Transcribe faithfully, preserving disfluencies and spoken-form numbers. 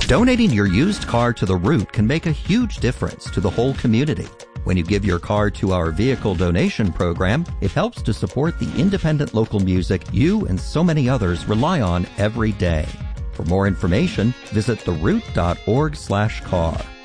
Donating your used car to The Root can make a huge difference to the whole community. When you give your car to our vehicle donation program, it helps to support the independent local music you and so many others rely on every day. For more information, visit the root dot org slash car.